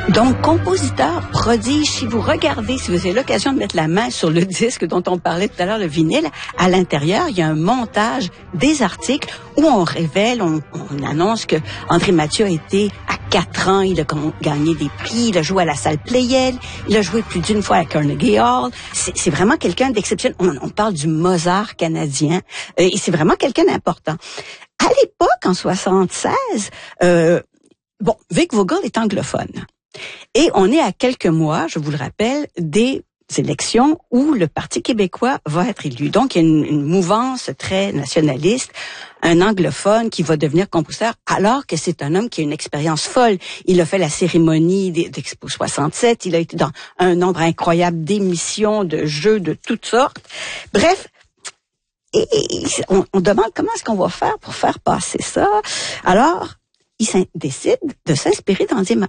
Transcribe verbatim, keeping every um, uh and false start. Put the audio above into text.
Donc, compositeur prodige, si vous regardez, si vous avez l'occasion de mettre la main sur le disque dont on parlait tout à l'heure, le vinyle, à l'intérieur, il y a un montage des articles où on révèle, on, on annonce que André Mathieu a été à quatre ans, il a gagné des prix, il a joué à la salle Pleyel, il a joué plus d'une fois à Carnegie Hall. C'est, c'est vraiment quelqu'un d'exceptionnel. On, on parle du Mozart canadien, euh, et c'est vraiment quelqu'un d'important. À l'époque, en soixante-seize, euh, bon, Vic Vogel est anglophone. Et on est à quelques mois, je vous le rappelle, des élections où le Parti québécois va être élu. Donc, il y a une, une mouvance très nationaliste, un anglophone qui va devenir compositeur, alors que c'est un homme qui a une expérience folle. Il a fait la cérémonie d'Expo soixante-sept, il a été dans un nombre incroyable d'émissions, de jeux de toutes sortes. Bref, et, et on, on demande comment est-ce qu'on va faire pour faire passer ça. Alors, il décide de s'inspirer d'André,